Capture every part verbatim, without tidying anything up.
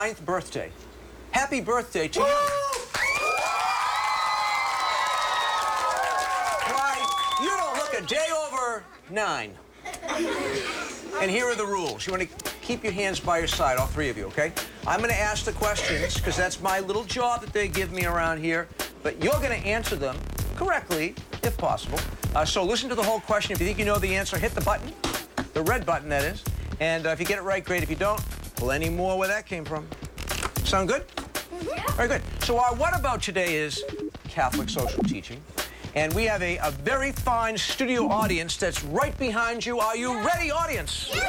ninth birthday. Happy birthday to you. Why, you don't look a day over nine. And here are the rules. You want to keep your hands by your side, all three of you, okay? I'm going to ask the questions, because that's my little job that they give me around here. But you're going to answer them correctly, if possible. Uh, so listen to the whole question. If you think you know the answer, hit the button. The red button, that is. And uh, if you get it right, great. If you don't, plenty more where that came from. Sound good? Mm-hmm. Very good. So our what about today is Catholic social teaching. And we have a, a very fine studio audience that's right behind you. Are you ready, audience? Yeah.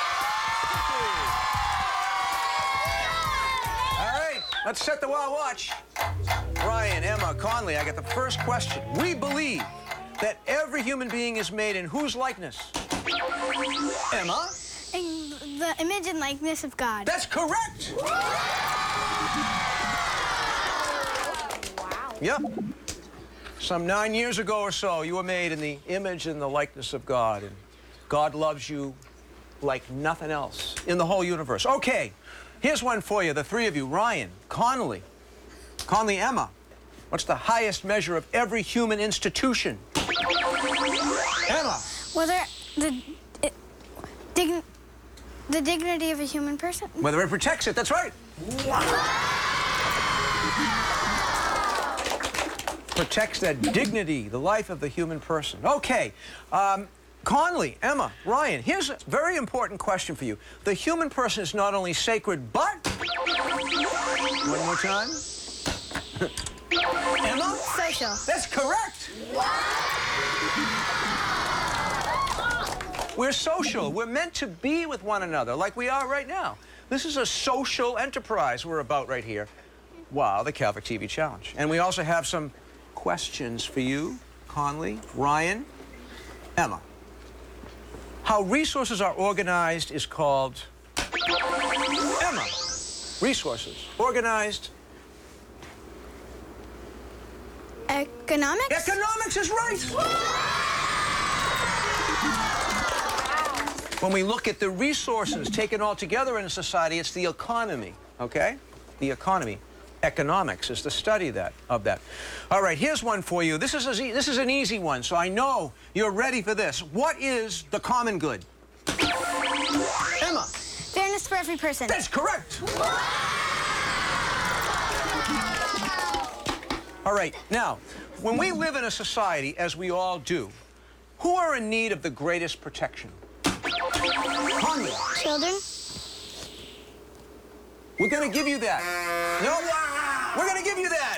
All right, let's set the Wild Watch. Ryan, Emma, Conley, I got the first question. We believe that every human being is made in whose likeness? Emma? In the image and likeness of God. That's correct. Wow. Yep. Some nine years ago or so, you were made in the image and the likeness of God. And God loves you like nothing else in the whole universe. Okay, here's one for you, the three of you. Ryan, Conley, Conley, Emma. What's the highest measure of every human institution? Emma. Whether the, it, dig, the dignity of a human person. Whether it protects it, that's right. Protects that dignity, the life of the human person. Okay, um, Conley, Emma, Ryan, here's a very important question for you. The human person is not only sacred, but... One more time. Emma? Social. That's correct. We're social. We're meant to be with one another like we are right now. This is a social enterprise we're about right here. Wow, the Catholic T V Challenge. And we also have some questions for you, Conley, Ryan, Emma. How resources are organized is called... Emma. Resources. Organized... Economics? Economics is right. When we look at the resources taken all together in a society, it's the economy, okay? The economy. Economics is the study that, of that. All right, here's one for you. This is, a, this is an easy one, so I know you're ready for this. What is the common good? Emma. Fairness for every person. That's correct. All right, now, when we live in a society, as we all do, who are in need of the greatest protection? Conley. Children. We're going to give you that. No, we're going to give you that.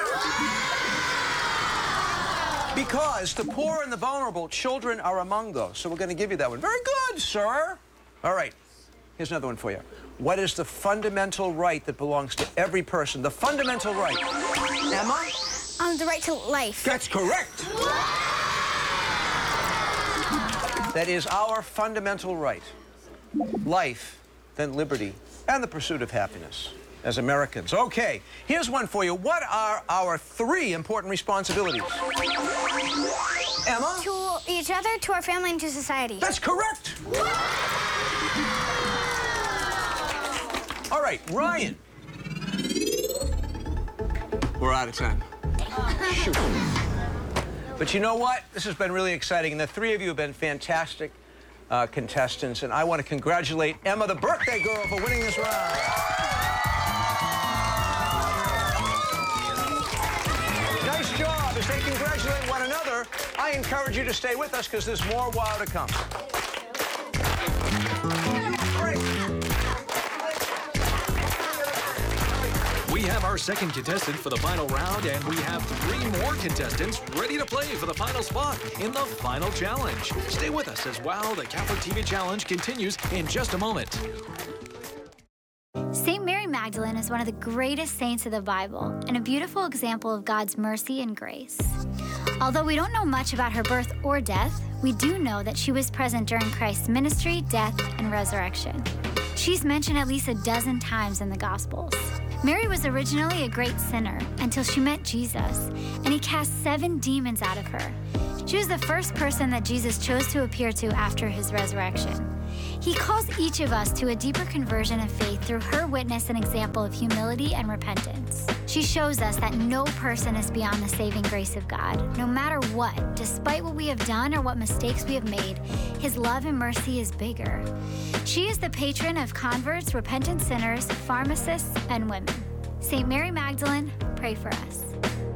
Because the poor and the vulnerable, children are among those. So we're going to give you that one. Very good, sir. All right, here's another one for you. What is the fundamental right that belongs to every person? The fundamental right. Emma? Um, the right to life. That's correct. That is our fundamental right. Life, then liberty, and the pursuit of happiness as Americans. Okay, here's one for you. What are our three important responsibilities? Emma? To each other, to our family, and to society. That's correct. All right, Ryan. We're out of time. Shoot. But you know what? This has been really exciting, and the three of you have been fantastic uh, contestants, and I want to congratulate Emma, the birthday girl, for winning this round. Nice job. As they congratulate one another, I encourage you to stay with us because there's more wow to come. We have our second contestant for the final round, and we have three more contestants ready to play for the final spot in the final challenge. Stay with us as WOW, the Catholic T V Challenge, continues in just a moment. Saint Mary Magdalene is one of the greatest saints of the Bible and a beautiful example of God's mercy and grace. Although we don't know much about her birth or death, we do know that she was present during Christ's ministry, death, and resurrection. She's mentioned at least a dozen times in the Gospels. Mary was originally a great sinner until she met Jesus, and he cast seven demons out of her. She was the first person that Jesus chose to appear to after his resurrection. He calls each of us to a deeper conversion of faith through her witness and example of humility and repentance. She shows us that no person is beyond the saving grace of God. No matter what, despite what we have done or what mistakes we have made, His love and mercy is bigger. She is the patron of converts, repentant sinners, pharmacists, and women. Saint Mary Magdalene, pray for us.